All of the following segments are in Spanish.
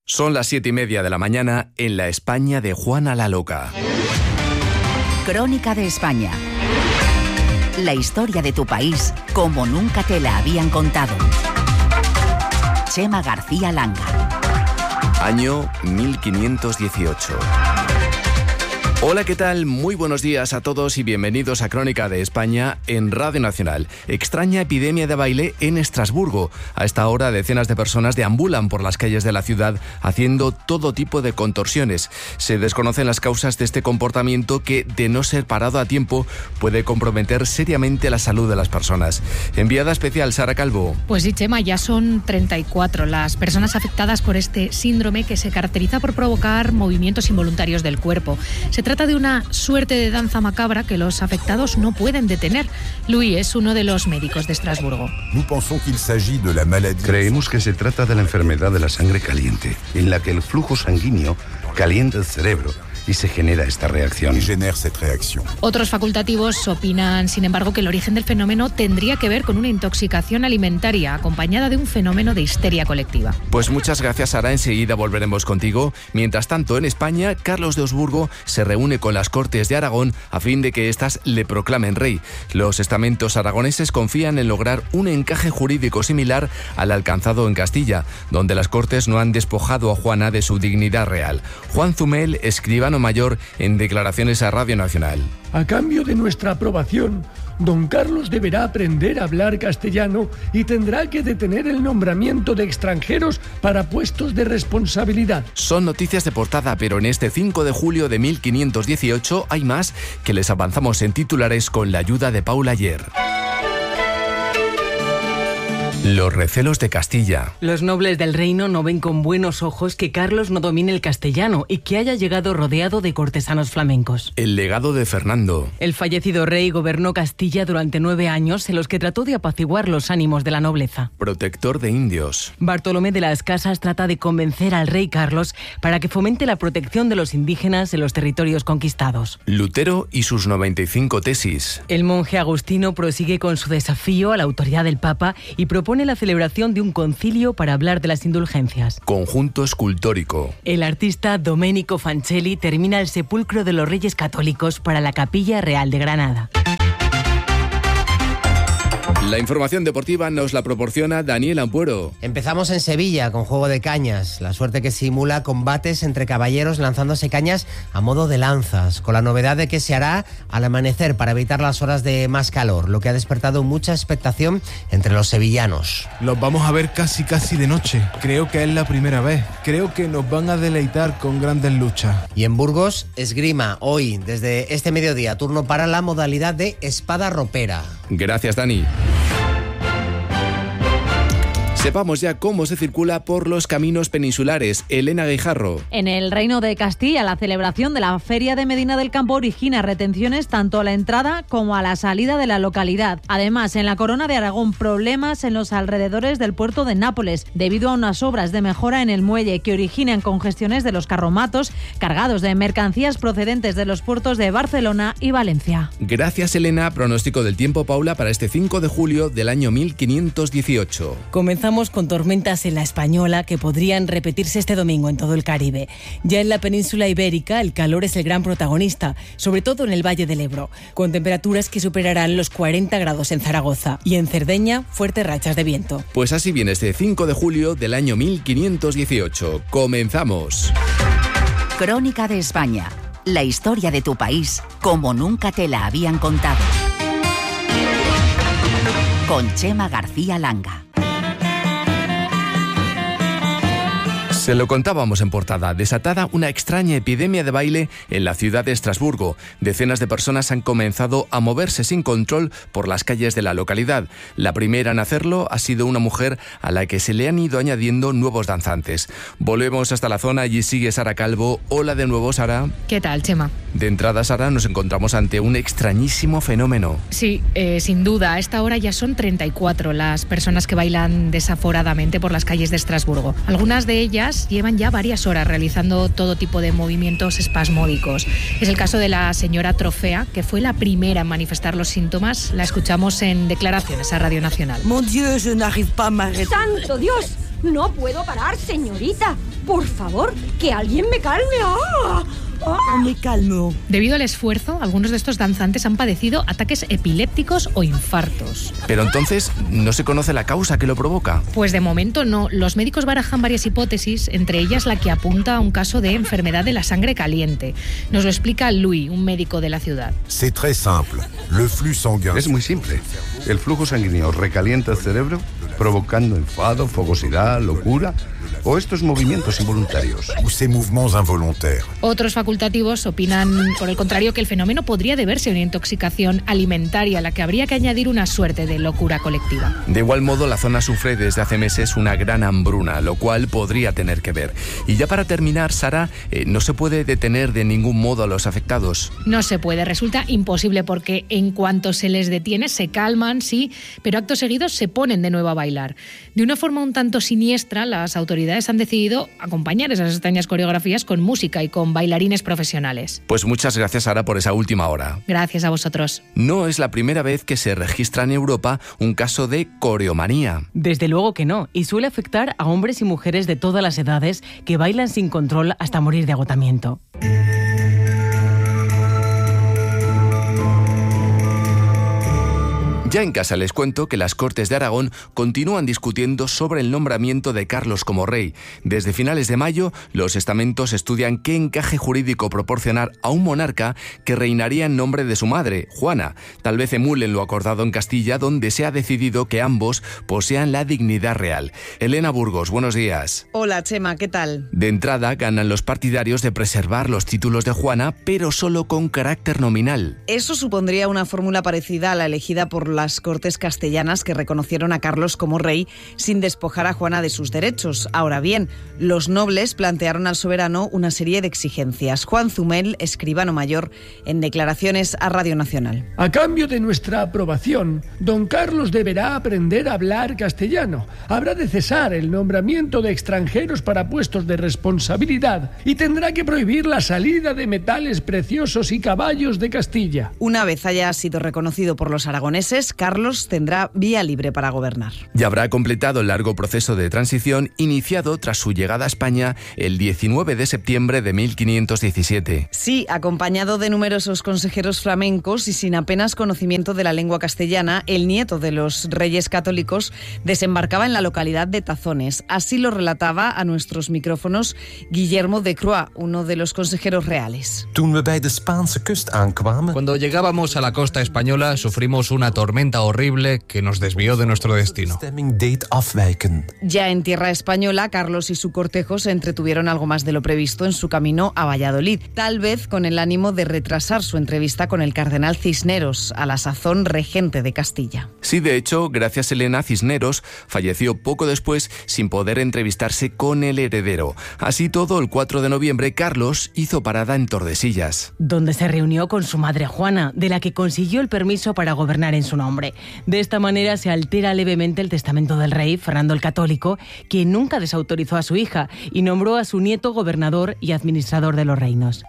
Son las 7:30 de la mañana en la España de Juana la Loca. Crónica de España. La historia de tu país como nunca te la habían contado. Chema García Langa. Año 1518. Hola, ¿qué tal? Muy buenos días a todos y bienvenidos a Crónica de España en Radio Nacional. Extraña epidemia de baile en Estrasburgo. A esta hora decenas de personas deambulan por las calles de la ciudad haciendo todo tipo de contorsiones. Se desconocen las causas de este comportamiento que, de no ser parado a tiempo, puede comprometer seriamente la salud de las personas. Enviada especial, Sara Calvo. Pues sí, Chema, ya son 34 las personas afectadas por este síndrome que se caracteriza por provocar movimientos involuntarios del cuerpo. Se trata de una suerte de danza macabra que los afectados no pueden detener. Louis es uno de los médicos de Estrasburgo. Creemos que se trata de la enfermedad de la sangre caliente, en la que el flujo sanguíneo calienta el cerebro y se genera esta reacción. Otros facultativos opinan, sin embargo, que el origen del fenómeno tendría que ver con una intoxicación alimentaria acompañada de un fenómeno de histeria colectiva. Pues muchas gracias, Sara. Enseguida volveremos contigo. Mientras tanto, en España, Carlos de Habsburgo se reúne con las Cortes de Aragón a fin de que éstas le proclamen rey. Los estamentos aragoneses confían en lograr un encaje jurídico similar al alcanzado en Castilla, donde las Cortes no han despojado a Juana de su dignidad real. Juan Zumel, escribano mayor, en declaraciones a Radio Nacional. A cambio de nuestra aprobación, don Carlos deberá aprender a hablar castellano y tendrá que detener el nombramiento de extranjeros para puestos de responsabilidad. Son noticias de portada, pero en este 5 de julio de 1518 hay más que les avanzamos en titulares con la ayuda de Paula Ayer. Los recelos de Castilla. Los nobles del reino no ven con buenos ojos que Carlos no domine el castellano y que haya llegado rodeado de cortesanos flamencos. El legado de Fernando. El fallecido rey gobernó Castilla durante 9 años en los que trató de apaciguar los ánimos de la nobleza. Protector de indios. Bartolomé de las Casas trata de convencer al rey Carlos para que fomente la protección de los indígenas en los territorios conquistados. Lutero y sus 95 tesis. El monje agustino prosigue con su desafío a la autoridad del Papa y propone la celebración de un concilio para hablar de las indulgencias. Conjunto escultórico. El artista Domenico Fancelli termina el sepulcro de los Reyes Católicos para la Capilla Real de Granada. La información deportiva nos la proporciona Daniel Ampuero. Empezamos en Sevilla con juego de cañas, la suerte que simula combates entre caballeros lanzándose cañas a modo de lanzas, con la novedad de que se hará al amanecer para evitar las horas de más calor, lo que ha despertado mucha expectación entre los sevillanos. Los vamos a ver casi de noche, creo que es la primera vez, creo que nos van a deleitar con grandes luchas. Y en Burgos, esgrima, hoy, desde este mediodía, turno para la modalidad de espada ropera. Gracias, Dani. Sepamos ya cómo se circula por los caminos peninsulares. Elena Guijarro. En el Reino de Castilla, la celebración de la Feria de Medina del Campo origina retenciones tanto a la entrada como a la salida de la localidad. Además, en la Corona de Aragón, problemas en los alrededores del puerto de Nápoles, debido a unas obras de mejora en el muelle que originan congestiones de los carromatos cargados de mercancías procedentes de los puertos de Barcelona y Valencia. Gracias, Elena. Pronóstico del tiempo, Paula, para este 5 de julio del año 1518. Comenzamos con tormentas en la Española que podrían repetirse este domingo en todo el Caribe. Ya en la península ibérica el calor es el gran protagonista, sobre todo en el Valle del Ebro, con temperaturas que superarán los 40 grados en Zaragoza y en Cerdeña fuertes rachas de viento. Pues así viene este 5 de julio del año 1518. ¡Comenzamos! Crónica de España. La historia de tu país como nunca te la habían contado. Con Chema García Langa. Se lo contábamos en portada. Desatada una extraña epidemia de baile en la ciudad de Estrasburgo. Decenas de personas han comenzado a moverse sin control por las calles de la localidad. La primera en hacerlo ha sido una mujer a la que se le han ido añadiendo nuevos danzantes. Volvemos hasta la zona, allí sigue Sara Calvo. Hola de nuevo, Sara. ¿Qué tal, Chema? De entrada, Sara, nos encontramos ante un extrañísimo fenómeno. Sí, sin duda. A esta hora ya son 34 las personas que bailan desaforadamente por las calles de Estrasburgo. Algunas de ellas llevan ya varias horas realizando todo tipo de movimientos espasmódicos. Es el caso de la señora Trofea, que fue la primera en manifestar los síntomas. La escuchamos en declaraciones a Radio Nacional. Mon Dieu, je n'arrive pas à m'arrêter. ¡Santo Dios! No puedo parar, señorita. Por favor, que alguien me calme. ¡Ah! Me calmo. Debido al esfuerzo, algunos de estos danzantes han padecido ataques epilépticos o infartos. Pero entonces, ¿no se conoce la causa que lo provoca? Pues de momento no. Los médicos barajan varias hipótesis, entre ellas la que apunta a un caso de enfermedad de la sangre caliente. Nos lo explica Louis, un médico de la ciudad. Es muy simple. El flujo sanguíneo recalienta el cerebro, provocando enfado, fogosidad, locura o estos movimientos involuntarios. Otros facultativos opinan, por el contrario, que el fenómeno podría deberse a una intoxicación alimentaria a la que habría que añadir una suerte de locura colectiva. De igual modo, la zona sufre desde hace meses una gran hambruna, lo cual podría tener que ver. Y ya para terminar, Sara, no se puede detener de ningún modo a los afectados. No se puede, resulta imposible porque en cuanto se les detiene se calman, sí, pero actos seguidos se ponen de nuevo a bailar. De una forma un tanto siniestra, las autoridades han decidido acompañar esas extrañas coreografías con música y con bailarines profesionales. Pues muchas gracias, Sara, por esa última hora. Gracias a vosotros. No es la primera vez que se registra en Europa un caso de coreomanía. Desde luego que no, y suele afectar a hombres y mujeres de todas las edades que bailan sin control hasta morir de agotamiento. Ya en casa les cuento que las Cortes de Aragón continúan discutiendo sobre el nombramiento de Carlos como rey. Desde finales de mayo, los estamentos estudian qué encaje jurídico proporcionar a un monarca que reinaría en nombre de su madre, Juana. Tal vez emulen lo acordado en Castilla, donde se ha decidido que ambos posean la dignidad real. Elena Burgos, buenos días. Hola, Chema, ¿qué tal? De entrada, ganan los partidarios de preservar los títulos de Juana, pero solo con carácter nominal. Eso supondría una fórmula parecida a la elegida por las Cortes castellanas, que reconocieron a Carlos como rey sin despojar a Juana de sus derechos. Ahora bien, los nobles plantearon al soberano una serie de exigencias. Juan Zumel, escribano mayor, en declaraciones a Radio Nacional. A cambio de nuestra aprobación, don Carlos deberá aprender a hablar castellano. Habrá de cesar el nombramiento de extranjeros para puestos de responsabilidad y tendrá que prohibir la salida de metales preciosos y caballos de Castilla. Una vez haya sido reconocido por los aragoneses, Carlos tendrá vía libre para gobernar. Ya habrá completado el largo proceso de transición iniciado tras su llegada a España el 19 de septiembre de 1517. Sí, acompañado de numerosos consejeros flamencos y sin apenas conocimiento de la lengua castellana, el nieto de los reyes católicos desembarcaba en la localidad de Tazones. Así lo relataba a nuestros micrófonos Guillermo de Croix, uno de los consejeros reales. Cuando llegábamos a la costa española, sufrimos una tormenta horrible que nos desvió de nuestro destino. Ya en tierra española, Carlos y su cortejo se entretuvieron algo más de lo previsto en su camino a Valladolid, tal vez con el ánimo de retrasar su entrevista con el cardenal Cisneros, a la sazón regente de Castilla. Sí, de hecho, gracias a Elena, Cisneros falleció poco después sin poder entrevistarse con el heredero. Así todo, el 4 de noviembre, Carlos hizo parada en Tordesillas, donde se reunió con su madre Juana, de la que consiguió el permiso para gobernar en su nombre. De esta manera se altera levemente el testamento del rey, Fernando el Católico, quien nunca desautorizó a su hija y nombró a su nieto gobernador y administrador de los reinos.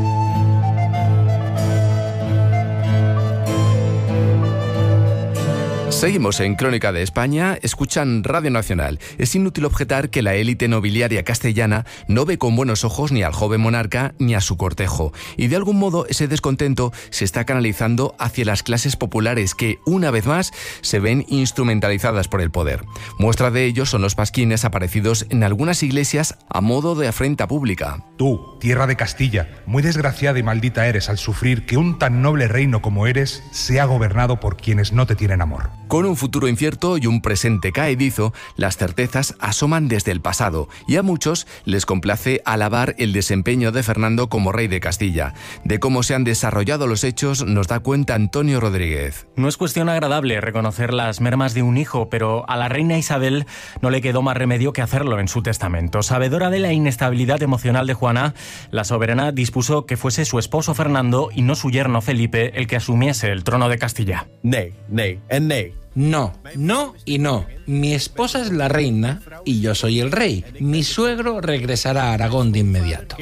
Seguimos en Crónica de España, escuchan Radio Nacional. Es inútil objetar que la élite nobiliaria castellana no ve con buenos ojos ni al joven monarca ni a su cortejo. Y de algún modo ese descontento se está canalizando hacia las clases populares que, una vez más, se ven instrumentalizadas por el poder. Muestra de ello son los pasquines aparecidos en algunas iglesias a modo de afrenta pública. Tú, tierra de Castilla, muy desgraciada y maldita eres al sufrir que un tan noble reino como eres sea gobernado por quienes no te tienen amor. Con un futuro incierto y un presente caedizo, las certezas asoman desde el pasado y a muchos les complace alabar el desempeño de Fernando como rey de Castilla. De cómo se han desarrollado los hechos nos da cuenta Antonio Rodríguez. No es cuestión agradable reconocer las mermas de un hijo, pero a la reina Isabel no le quedó más remedio que hacerlo en su testamento. Sabedora de la inestabilidad emocional de Juana, la soberana dispuso que fuese su esposo Fernando y no su yerno Felipe el que asumiese el trono de Castilla. Nee, nee en nee. No, no y no. Mi esposa es la reina y yo soy el rey. Mi suegro regresará a Aragón de inmediato.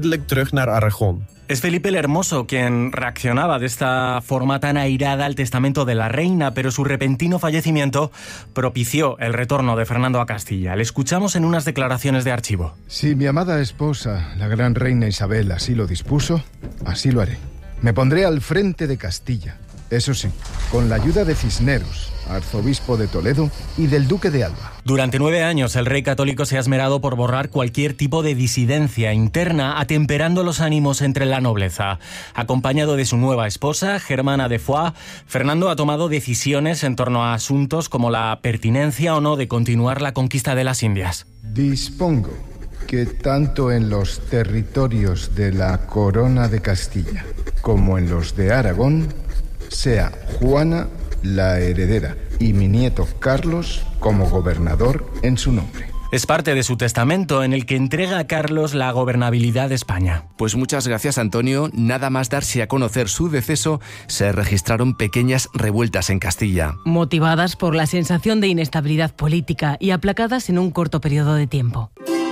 Es Felipe el Hermoso quien reaccionaba de esta forma tan airada al testamento de la reina, pero su repentino fallecimiento propició el retorno de Fernando a Castilla. Le escuchamos en unas declaraciones de archivo. Si mi amada esposa, la gran reina Isabel, así lo dispuso, así lo haré. Me pondré al frente de Castilla. Eso sí, con la ayuda de Cisneros, arzobispo de Toledo, y del duque de Alba. Durante 9 años el rey católico se ha esmerado por borrar cualquier tipo de disidencia interna, atemperando los ánimos entre la nobleza. Acompañado de su nueva esposa, Germana de Foix, Fernando ha tomado decisiones en torno a asuntos como la pertinencia o no de continuar la conquista de las Indias. Dispongo que tanto en los territorios de la Corona de Castilla como en los de Aragón sea Juana la heredera y mi nieto Carlos como gobernador en su nombre. Es parte de su testamento en el que entrega a Carlos la gobernabilidad de España. Pues muchas gracias, Antonio. Nada más darse a conocer su deceso, se registraron pequeñas revueltas en Castilla. Motivadas por la sensación de inestabilidad política y aplacadas en un corto periodo de tiempo.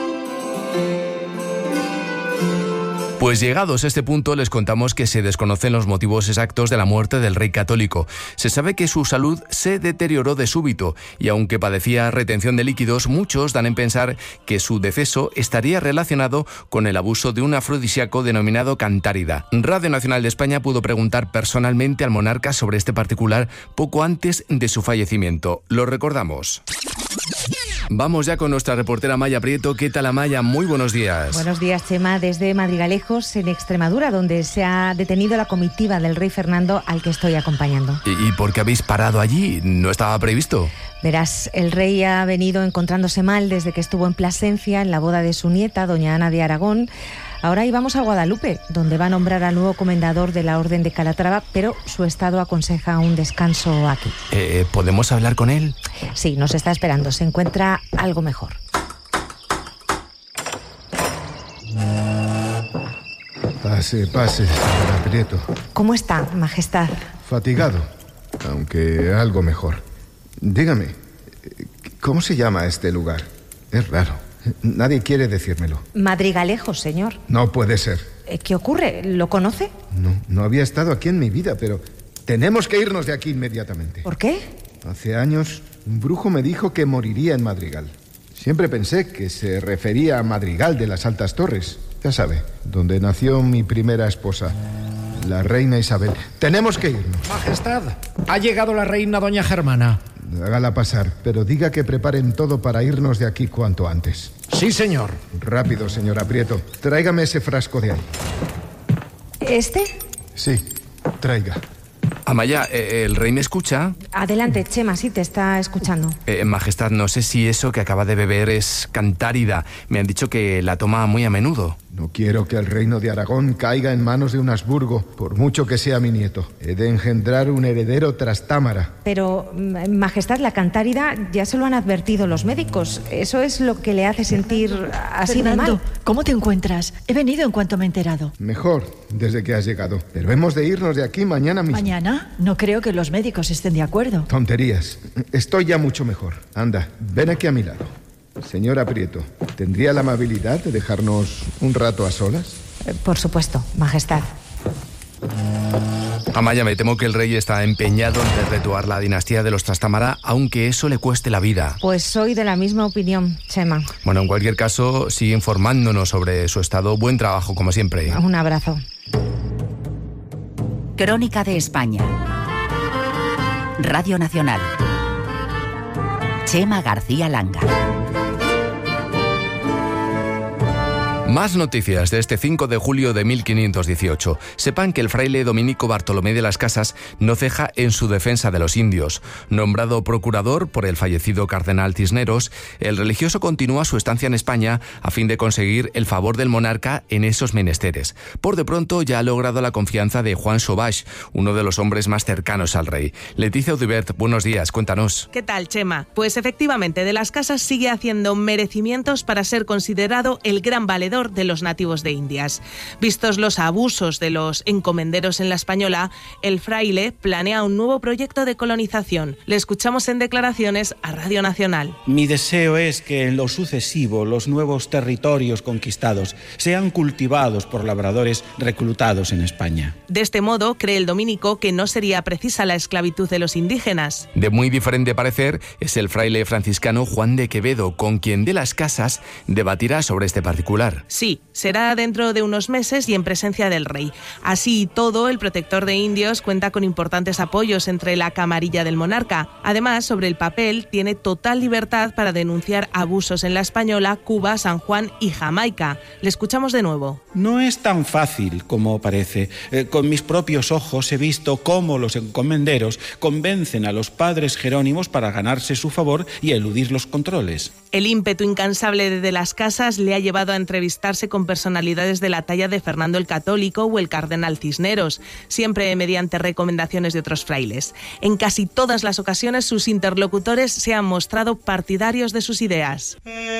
Pues llegados a este punto les contamos que se desconocen los motivos exactos de la muerte del rey católico. Se sabe que su salud se deterioró de súbito y aunque padecía retención de líquidos, muchos dan en pensar que su deceso estaría relacionado con el abuso de un afrodisíaco denominado cantárida. Radio Nacional de España pudo preguntar personalmente al monarca sobre este particular poco antes de su fallecimiento. Lo recordamos. Vamos ya con nuestra reportera Maya Prieto. ¿Qué tal, Amaya? Muy buenos días. Buenos días, Chema. Desde Madrigalejos, en Extremadura, donde se ha detenido la comitiva del rey Fernando al que estoy acompañando. ¿Y por qué habéis parado allí? ¿No estaba previsto? Verás, el rey ha venido encontrándose mal desde que estuvo en Plasencia, en la boda de su nieta, doña Ana de Aragón. Ahora íbamos a Guadalupe, donde va a nombrar al nuevo comendador de la Orden de Calatrava, pero su estado aconseja un descanso aquí. ¿Podemos hablar con él? Sí, nos está esperando. Se encuentra algo mejor. Pase, señora Prieto. ¿Cómo está, Majestad? Fatigado, aunque algo mejor. Dígame, ¿cómo se llama este lugar? Es raro. Nadie quiere decírmelo. Madrigalejos, señor. No puede ser. ¿Qué ocurre? ¿Lo conoce? No había estado aquí en mi vida, pero tenemos que irnos de aquí inmediatamente. ¿Por qué? Hace años, un brujo me dijo que moriría en Madrigal. Siempre pensé que se refería a Madrigal de las Altas Torres. Ya sabe, donde nació mi primera esposa, la reina Isabel. Tenemos que irnos. Majestad, ha llegado la reina doña Germana. Hágala pasar, pero diga que preparen todo para irnos de aquí cuanto antes. Sí, señor. Rápido, señora Prieto. Tráigame ese frasco de ahí. ¿Este? Sí, traiga. Amaya, ¿el rey me escucha? Adelante, Chema, sí, te está escuchando. Majestad, no sé si eso que acaba de beber es cantárida. Me han dicho que la toma muy a menudo. No quiero que el reino de Aragón caiga en manos de un Habsburgo, por mucho que sea mi nieto. He de engendrar un heredero tras Támara. Pero, Majestad, la cantárida ya se lo han advertido los médicos. Eso es lo que le hace sentir así de mal. ¿Cómo te encuentras? He venido en cuanto me he enterado. Mejor, desde que has llegado. Pero hemos de irnos de aquí mañana mismo. ¿Mañana? No creo que los médicos estén de acuerdo. Tonterías. Estoy ya mucho mejor. Anda, ven aquí a mi lado. Señora Prieto, ¿tendría la amabilidad de dejarnos un rato a solas? Por supuesto, Majestad. Amaya, me temo que el rey está empeñado en perpetuar la dinastía de los Trastámara, aunque eso le cueste la vida. Pues soy de la misma opinión, Chema. Bueno, en cualquier caso, sigue informándonos sobre su estado. Buen trabajo, como siempre. Un abrazo. Crónica de España. Radio Nacional. Chema García Langa. Más noticias de este 5 de julio de 1518. Sepan que el fraile dominico Bartolomé de las Casas no ceja en su defensa de los indios. Nombrado procurador por el fallecido cardenal Cisneros, el religioso continúa su estancia en España a fin de conseguir el favor del monarca en esos menesteres. Por de pronto ya ha logrado la confianza de Juan Sauvage, uno de los hombres más cercanos al rey. Leticia Audibert, buenos días, cuéntanos. ¿Qué tal, Chema? Pues efectivamente, de las Casas sigue haciendo merecimientos para ser considerado el gran valedor protector de los nativos de Indias. Vistos los abusos de los encomenderos en la Española, el fraile planea un nuevo proyecto de colonización. Le escuchamos en declaraciones a Radio Nacional. Mi deseo es que en lo sucesivo los nuevos territorios conquistados sean cultivados por labradores reclutados en España. De este modo, cree el dominico que no sería precisa la esclavitud de los indígenas. De muy diferente parecer es el fraile franciscano Juan de Quevedo, con quien de las Casas debatirá sobre este particular. Sí, será dentro de unos meses y en presencia del rey. Así y todo, el protector de indios cuenta con importantes apoyos entre la camarilla del monarca. Además, sobre el papel, tiene total libertad para denunciar abusos en la Española, Cuba, San Juan y Jamaica. Le escuchamos de nuevo. No es tan fácil como parece. Con mis propios ojos he visto cómo los encomenderos convencen a los padres jerónimos para ganarse su favor y eludir los controles. El ímpetu incansable de las Casas le ha llevado a entrevistarse con personalidades de la talla de Fernando el Católico o el cardenal Cisneros, siempre mediante recomendaciones de otros frailes. En casi todas las ocasiones sus interlocutores se han mostrado partidarios de sus ideas.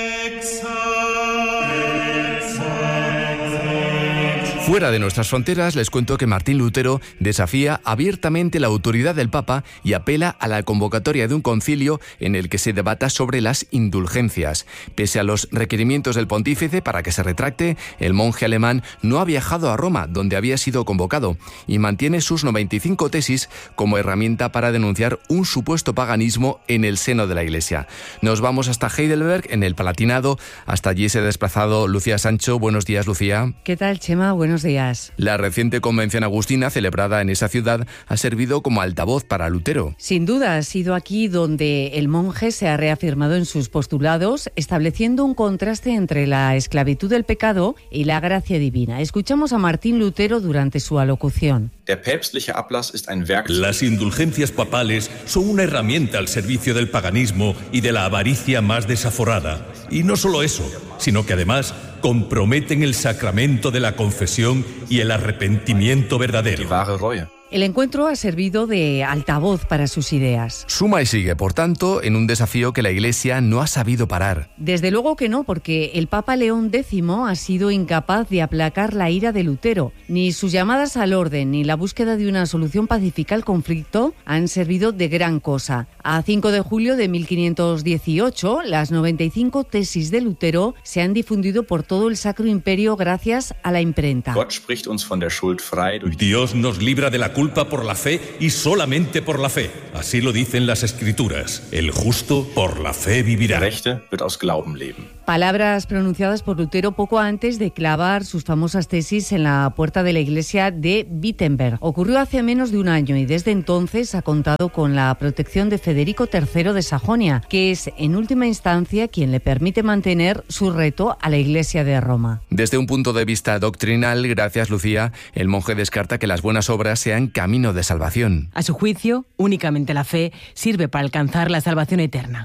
Fuera de nuestras fronteras, les cuento que Martín Lutero desafía abiertamente la autoridad del Papa y apela a la convocatoria de un concilio en el que se debata sobre las indulgencias. Pese a los requerimientos del pontífice para que se retracte, el monje alemán no ha viajado a Roma, donde había sido convocado, y mantiene sus 95 tesis como herramienta para denunciar un supuesto paganismo en el seno de la Iglesia. Nos vamos hasta Heidelberg, en el Palatinado. Hasta allí se ha desplazado Lucía Sancho. Buenos días, Lucía. ¿Qué tal, Chema? Buenos días. La reciente convención agustina celebrada en esa ciudad ha servido como altavoz para Lutero. Sin duda, ha sido aquí donde el monje se ha reafirmado en sus postulados, estableciendo un contraste entre la esclavitud del pecado y la gracia divina. Escuchamos a Martín Lutero durante su alocución. Las indulgencias papales son una herramienta al servicio del paganismo y de la avaricia más desaforada. Y no solo eso, sino que además comprometen el sacramento de la confesión y el arrepentimiento verdadero. El encuentro ha servido de altavoz para sus ideas. Suma y sigue, por tanto, en un desafío que la Iglesia no ha sabido parar. Desde luego que no, porque el Papa León X ha sido incapaz de aplacar la ira de Lutero. Ni sus llamadas al orden ni la búsqueda de una solución pacífica al conflicto han servido de gran cosa. A 5 de julio de 1518, las 95 tesis de Lutero se han difundido por todo el Sacro Imperio gracias a la imprenta. Dios nos libra de la culpa por la fe y solamente por la fe. Así lo dicen las Escrituras. El justo por la fe vivirá. Palabras pronunciadas por Lutero poco antes de clavar sus famosas tesis en la puerta de la iglesia de Wittenberg. Ocurrió hace menos de un año y desde entonces ha contado con la protección de Federico III de Sajonia, que es en última instancia quien le permite mantener su reto a la Iglesia de Roma. Desde un punto de vista doctrinal, gracias Lucía, el monje descarta que las buenas obras sean camino de salvación. A su juicio, únicamente la fe sirve para alcanzar la salvación eterna.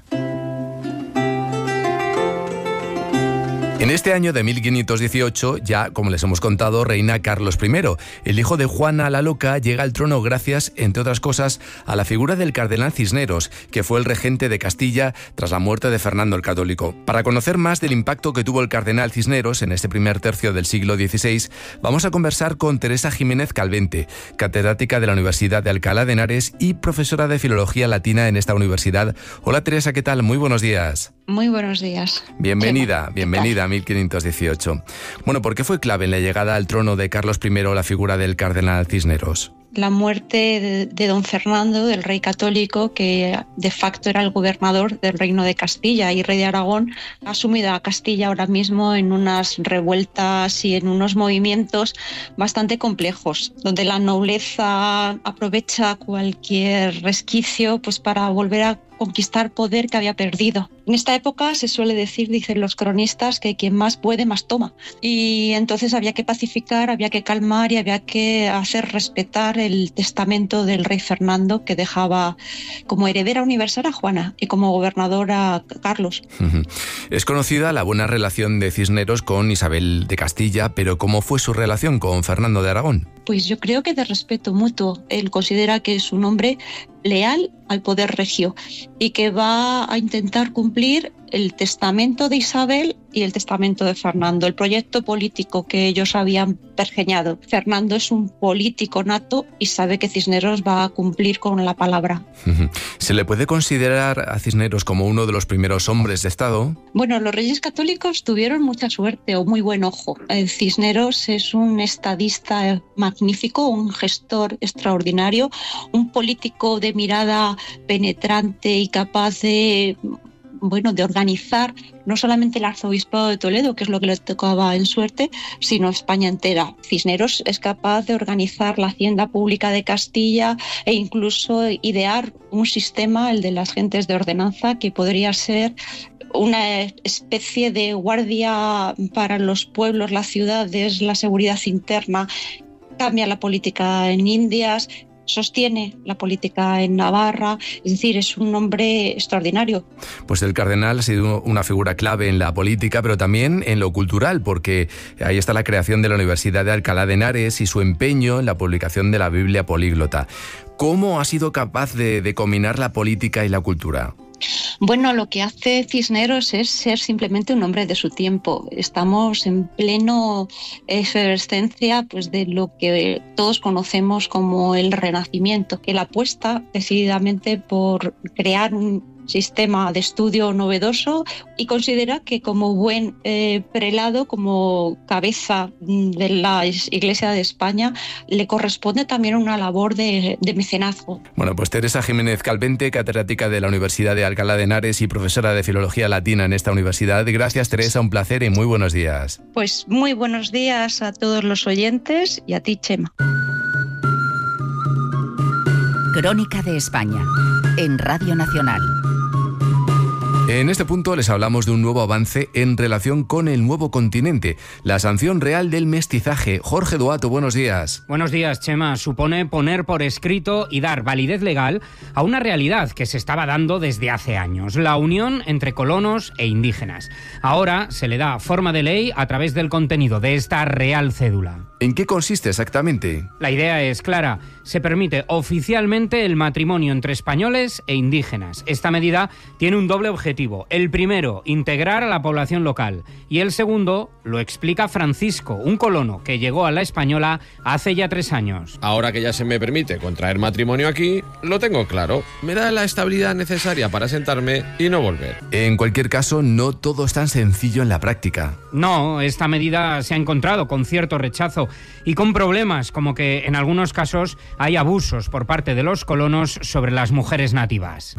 En este año de 1518, ya como les hemos contado, reina Carlos I. El hijo de Juana la Loca llega al trono gracias, entre otras cosas, a la figura del cardenal Cisneros, que fue el regente de Castilla tras la muerte de Fernando el Católico. Para conocer más del impacto que tuvo el cardenal Cisneros en este primer tercio del siglo XVI, vamos a conversar con Teresa Jiménez Calvente, catedrática de la Universidad de Alcalá de Henares y profesora de Filología Latina en esta universidad. Hola Teresa, ¿qué tal? Muy buenos días. Muy buenos días. Bienvenida a 1518. Bueno, ¿por qué fue clave en la llegada al trono de Carlos I la figura del cardenal Cisneros? La muerte de don Fernando, del rey católico, que de facto era el gobernador del reino de Castilla y rey de Aragón, ha sumido a Castilla ahora mismo en unas revueltas y en unos movimientos bastante complejos, donde la nobleza aprovecha cualquier resquicio pues para volver a conquistar poder que había perdido. En esta época se suele decir, dicen los cronistas, que quien más puede, más toma. Y entonces había que pacificar, había que calmar y había que hacer respetar el testamento del rey Fernando, que dejaba como heredera universal a Juana y como gobernador a Carlos. Es conocida la buena relación de Cisneros con Isabel de Castilla, pero ¿cómo fue su relación con Fernando de Aragón? Pues yo creo que de respeto mutuo. Él considera que es un hombre leal al poder regio y que va a intentar cumplir el testamento de Isabel y el testamento de Fernando, el proyecto político que ellos habían pergeñado. Fernando es un político nato y sabe que Cisneros va a cumplir con la palabra. ¿Se le puede considerar a Cisneros como uno de los primeros hombres de Estado? Bueno, los reyes católicos tuvieron mucha suerte o muy buen ojo. Cisneros es un estadista magnífico, un gestor extraordinario, un político de mirada penetrante y capaz de organizar no solamente el arzobispado de Toledo, que es lo que le tocaba en suerte, sino España entera. Cisneros es capaz de organizar la hacienda pública de Castilla e incluso idear un sistema, el de las gentes de ordenanza, que podría ser una especie de guardia para los pueblos, las ciudades, la seguridad interna. Cambia la política en Indias, sostiene la política en Navarra, es decir, es un hombre extraordinario. Pues el cardenal ha sido una figura clave en la política, pero también en lo cultural, porque ahí está la creación de la Universidad de Alcalá de Henares y su empeño en la publicación de la Biblia políglota. ¿Cómo ha sido capaz de combinar la política y la cultura? Bueno, lo que hace Cisneros es ser simplemente un hombre de su tiempo. Estamos en pleno efervescencia de lo que todos conocemos como el Renacimiento. Él apuesta decididamente por crear un sistema de estudio novedoso y considera que como buen prelado, como cabeza de la Iglesia de España, le corresponde también una labor de mecenazgo. Bueno, pues Teresa Jiménez Calvente, catedrática de la Universidad de Alcalá de Henares y profesora de Filología Latina en esta universidad. Gracias, Teresa, un placer y muy buenos días. Pues muy buenos días a todos los oyentes y a ti, Chema. Crónica de España, en Radio Nacional. En este punto les hablamos de un nuevo avance en relación con el nuevo continente, la sanción real del mestizaje. Jorge Duato, buenos días. Buenos días, Chema. Supone poner por escrito y dar validez legal a una realidad que se estaba dando desde hace años, la unión entre colonos e indígenas. Ahora se le da forma de ley a través del contenido de esta real cédula. ¿En qué consiste exactamente? La idea es clara. Se permite oficialmente el matrimonio entre españoles e indígenas. Esta medida tiene un doble objetivo. El primero, integrar a la población local. Y el segundo, lo explica Francisco, un colono que llegó a la Española hace ya 3 años. Ahora que ya se me permite contraer matrimonio aquí, lo tengo claro. Me da la estabilidad necesaria para sentarme y no volver. En cualquier caso, no todo es tan sencillo en la práctica. No, esta medida se ha encontrado con cierto rechazo y con problemas, como que en algunos casos hay abusos por parte de los colonos sobre las mujeres nativas.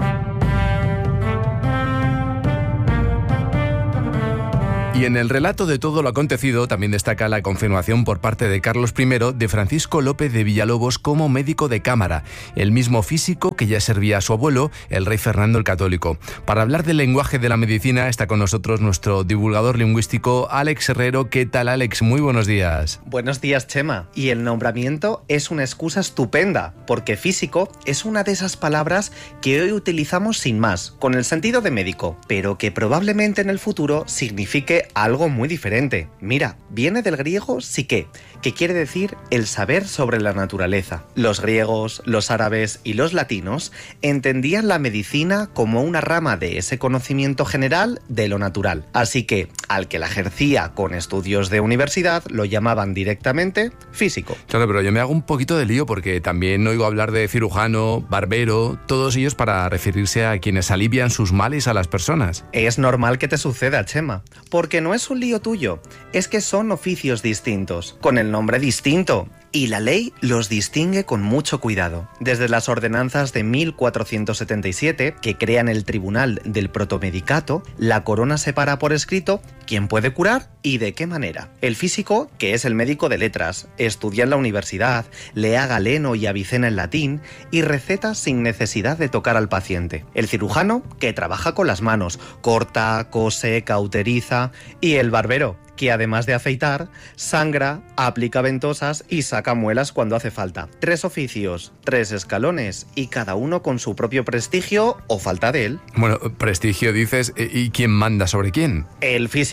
Y en el relato de todo lo acontecido también destaca la confirmación por parte de Carlos I de Francisco López de Villalobos como médico de cámara, el mismo físico que ya servía a su abuelo, el rey Fernando el Católico. Para hablar del lenguaje de la medicina está con nosotros nuestro divulgador lingüístico Alex Herrero. ¿Qué tal, Alex? Muy buenos días. Buenos días, Chema. Y el nombramiento es una excusa estupenda, porque físico es una de esas palabras que hoy utilizamos sin más, con el sentido de médico, pero que probablemente en el futuro signifique algo muy diferente. Mira, viene del griego psique, que quiere decir el saber sobre la naturaleza. Los griegos, los árabes y los latinos entendían la medicina como una rama de ese conocimiento general de lo natural. Así que, al que la ejercía con estudios de universidad, lo llamaban directamente físico. Claro, pero yo me hago un poquito de lío porque también oigo hablar de cirujano, barbero, todos ellos para referirse a quienes alivian sus males a las personas. Es normal que te suceda, Chema, porque no es un lío tuyo, es que son oficios distintos, con el nombre distinto, y la ley los distingue con mucho cuidado. Desde las ordenanzas de 1477, que crean el Tribunal del Protomedicato, la corona separa por escrito quién puede curar y de qué manera. El físico, que es el médico de letras, estudia en la universidad, lee a Galeno y Avicena en latín y receta sin necesidad de tocar al paciente. El cirujano, que trabaja con las manos, corta, cose, cauteriza, y el barbero, que además de afeitar, sangra, aplica ventosas y saca muelas cuando hace falta. 3 oficios, 3 escalones y cada uno con su propio prestigio o falta de él. Bueno, prestigio dices, ¿y quién manda sobre quién? El físico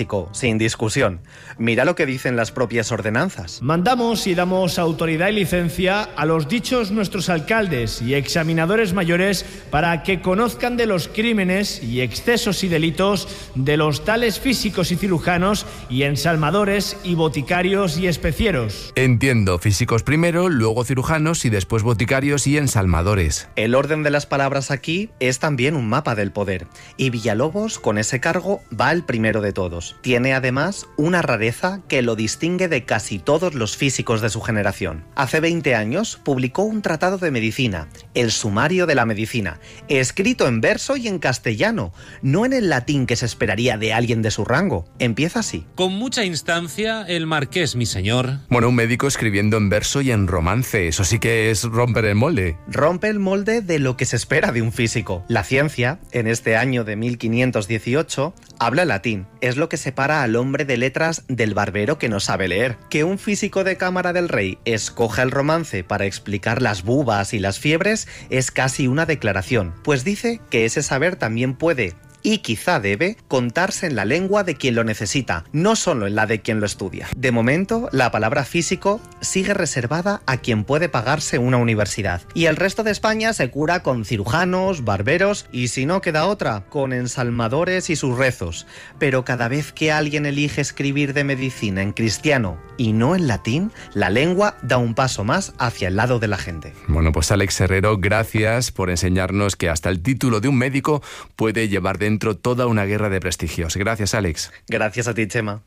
físico, sin discusión. Mira lo que dicen las propias ordenanzas. Mandamos y damos autoridad y licencia a los dichos nuestros alcaldes y examinadores mayores para que conozcan de los crímenes y excesos y delitos de los tales físicos y cirujanos y ensalmadores y boticarios y especieros. Entiendo, físicos primero, luego cirujanos y después boticarios y ensalmadores. El orden de las palabras aquí es también un mapa del poder, y Villalobos con ese cargo va el primero de todos. Tiene además una rareza que lo distingue de casi todos los físicos de su generación. Hace 20 años publicó un tratado de medicina, el Sumario de la Medicina, escrito en verso y en castellano, no en el latín que se esperaría de alguien de su rango. Empieza así. Con mucha instancia, el marqués, mi señor. Bueno, un médico escribiendo en verso y en romance, eso sí que es romper el molde. Rompe el molde de lo que se espera de un físico. La ciencia, en este año de 1518, habla latín. Es lo que separa al hombre de letras del barbero que no sabe leer. Que un físico de Cámara del Rey escoja el romance para explicar las bubas y las fiebres es casi una declaración, pues dice que ese saber también puede, y quizá debe, contarse en la lengua de quien lo necesita, no solo en la de quien lo estudia. De momento, la palabra físico sigue reservada a quien puede pagarse una universidad, y el resto de España se cura con cirujanos, barberos y, si no queda otra, con ensalmadores y sus rezos. Pero cada vez que alguien elige escribir de medicina en cristiano y no en latín, la lengua da un paso más hacia el lado de la gente. Bueno, pues Alex Herrero, gracias por enseñarnos que hasta el título de un médico puede llevar dentro toda una guerra de prestigios. Gracias, Alex. Gracias a ti, Chema.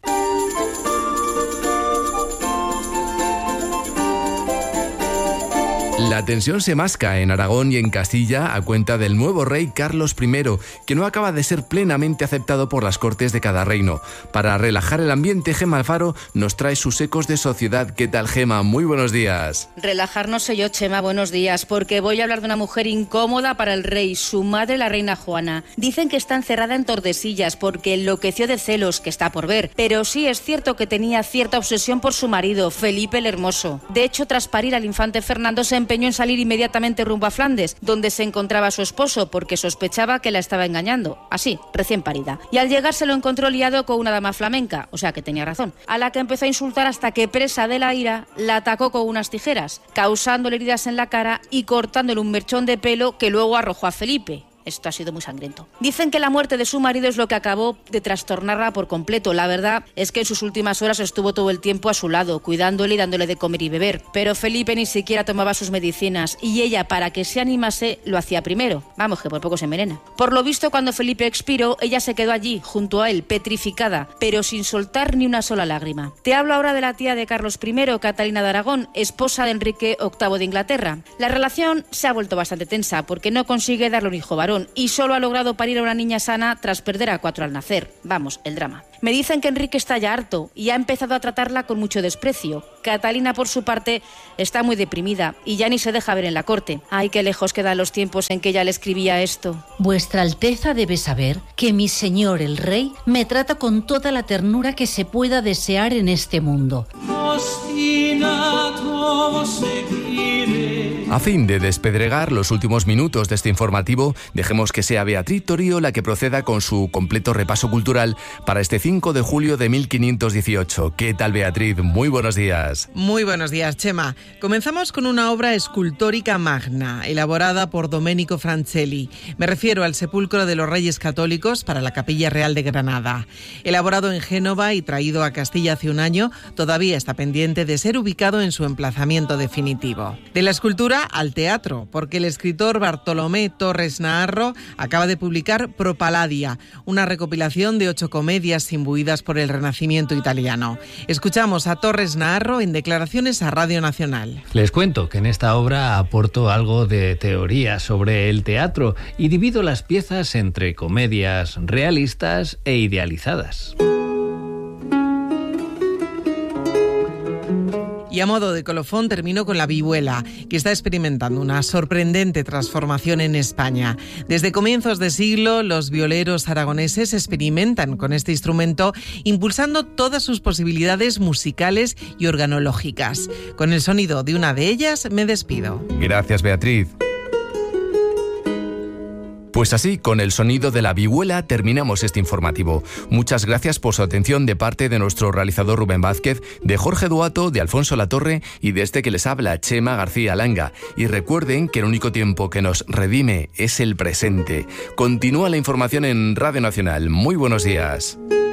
La tensión se masca en Aragón y en Castilla a cuenta del nuevo rey Carlos I, que no acaba de ser plenamente aceptado por las cortes de cada reino. Para relajar el ambiente, Gema Alfaro nos trae sus ecos de sociedad. ¿Qué tal, Gema? Muy buenos días. Relajar no sé yo, Chema, buenos días, porque voy a hablar de una mujer incómoda para el rey, su madre, la reina Juana. Dicen que está encerrada en Tordesillas porque enloqueció de celos, que está por ver. Pero sí es cierto que tenía cierta obsesión por su marido, Felipe el Hermoso. De hecho, tras parir al infante Fernando, se empeñó en salir inmediatamente rumbo a Flandes, donde se encontraba su esposo, porque sospechaba que la estaba engañando, así, recién parida. Y al llegar se lo encontró liado con una dama flamenca, o sea que tenía razón, a la que empezó a insultar hasta que, presa de la ira, la atacó con unas tijeras, causándole heridas en la cara y cortándole un mechón de pelo que luego arrojó a Felipe. Esto ha sido muy sangriento. Dicen que la muerte de su marido es lo que acabó de trastornarla por completo. La verdad es que en sus últimas horas estuvo todo el tiempo a su lado, cuidándole y dándole de comer y beber. Pero Felipe ni siquiera tomaba sus medicinas y ella, para que se animase, lo hacía primero. Vamos, que por poco se envenena. Por lo visto, cuando Felipe expiró, ella se quedó allí, junto a él, petrificada, pero sin soltar ni una sola lágrima. Te hablo ahora de la tía de Carlos I, Catalina de Aragón, esposa de Enrique VIII de Inglaterra. La relación se ha vuelto bastante tensa porque no consigue darle un hijo varón y solo ha logrado parir a una niña sana tras perder a 4 al nacer. Vamos, el drama. Me dicen que Enrique está ya harto y ha empezado a tratarla con mucho desprecio. Catalina, por su parte, está muy deprimida y ya ni se deja ver en la corte. Ay, qué lejos quedan los tiempos en que ella le escribía esto. Vuestra Alteza debe saber que mi señor el rey me trata con toda la ternura que se pueda desear en este mundo. A fin de despedregar los últimos minutos de este informativo, dejemos que sea Beatriz Torío la que proceda con su completo repaso cultural para este 5 de julio de 1518. ¿Qué tal, Beatriz? Muy buenos días. Muy buenos días, Chema. Comenzamos con una obra escultórica magna, elaborada por Domenico Francelli. Me refiero al Sepulcro de los Reyes Católicos para la Capilla Real de Granada. Elaborado en Génova y traído a Castilla hace un año, todavía está pendiente de ser ubicado en su emplazamiento definitivo. De la escultura al teatro, porque el escritor Bartolomé Torres Naharro acaba de publicar Propaladia, una recopilación de 8 comedias imbuidas por el Renacimiento italiano. Escuchamos a Torres Naharro en declaraciones a Radio Nacional. Les cuento que en esta obra aporto algo de teoría sobre el teatro y divido las piezas entre comedias realistas e idealizadas. Y a modo de colofón termino con La Vihuela, que está experimentando una sorprendente transformación en España. Desde comienzos de siglo, los violeros aragoneses experimentan con este instrumento, impulsando todas sus posibilidades musicales y organológicas. Con el sonido de una de ellas me despido. Gracias, Beatriz. Pues así, con el sonido de la vihuela terminamos este informativo. Muchas gracias por su atención de parte de nuestro realizador Rubén Vázquez, de Jorge Duato, de Alfonso Latorre y de este que les habla, Chema García Langa. Y recuerden que el único tiempo que nos redime es el presente. Continúa la información en Radio Nacional. Muy buenos días.